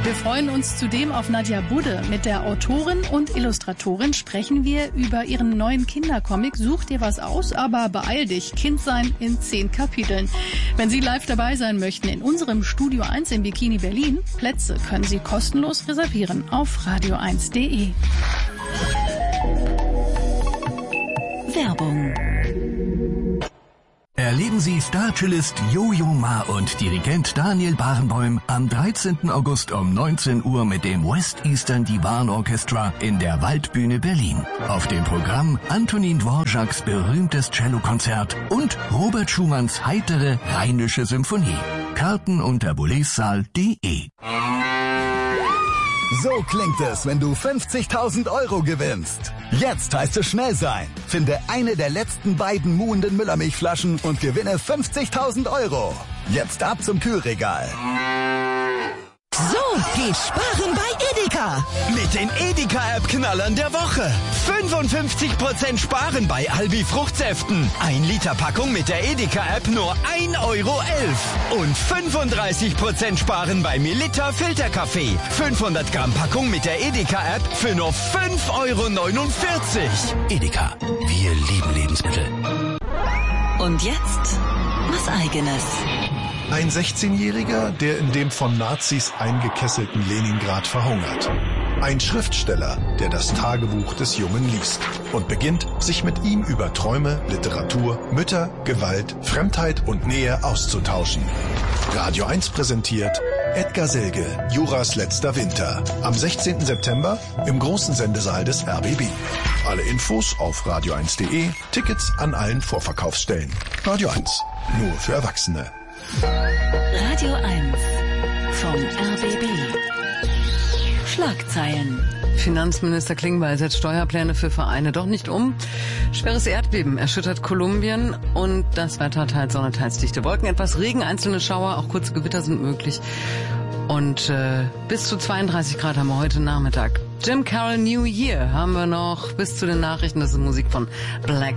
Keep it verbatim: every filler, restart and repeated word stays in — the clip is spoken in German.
Wir freuen uns zudem auf Nadja Budde. Mit der Autorin und Illustratorin sprechen wir über ihren neuen Kindercomic. Such dir was aus, aber beeil dich. Kind sein in zehn Kapiteln. Wenn Sie live dabei sein möchten in unserem Studio eins im Bikini Berlin, Plätze können Sie kostenlos reservieren auf radio eins punkt de. Werbung. Erleben Sie Star-Cellist Yo-Yo Ma und Dirigent Daniel Barenboim am dreizehnten August um neunzehn Uhr mit dem West Eastern Divan Orchestra in der Waldbühne Berlin. Auf dem Programm Antonin Dvořáks berühmtes Cellokonzert und Robert Schumanns heitere Rheinische Symphonie. Karten unter boulezsaal punkt de. So klingt es, wenn du fünfzigtausend Euro gewinnst. Jetzt heißt es schnell sein. Finde eine der letzten beiden muhenden Müllermilchflaschen und gewinne fünfzigtausend Euro. Jetzt ab zum Kühlregal. So geht Sparen bei Edeka. Mit den Edeka-App-Knallern der Woche. fünfundfünfzig Prozent Sparen bei Albi Fruchtsäften. ein Liter Packung mit der Edeka-App nur ein Euro elf. Und fünfunddreißig Prozent Sparen bei Melitta Filterkaffee. fünfhundert Gramm Packung mit der Edeka-App für nur fünf Euro neunundvierzig. Edeka, wir lieben Lebensmittel. Und jetzt was Eigenes. Ein sechzehnjähriger, der in dem von Nazis eingekesselten Leningrad verhungert. Ein Schriftsteller, der das Tagebuch des Jungen liest und beginnt, sich mit ihm über Träume, Literatur, Mütter, Gewalt, Fremdheit und Nähe auszutauschen. Radio eins präsentiert Edgar Selge, Juras letzter Winter. Am sechzehnten September im großen Sendesaal des R B B. Alle Infos auf radio eins punkt de, Tickets an allen Vorverkaufsstellen. Radio eins, nur für Erwachsene. Radio eins vom R B B. Schlagzeilen. Finanzminister Klingbeil setzt Steuerpläne für Vereine doch nicht um. Schweres Erdbeben erschüttert Kolumbien und das Wetter teils Sonne, teils dichte Wolken. Etwas Regen, einzelne Schauer, auch kurze Gewitter sind möglich. Und äh, bis zu zweiunddreißig Grad haben wir heute Nachmittag. Jim Carroll New Year haben wir noch bis zu den Nachrichten. Das ist Musik von Black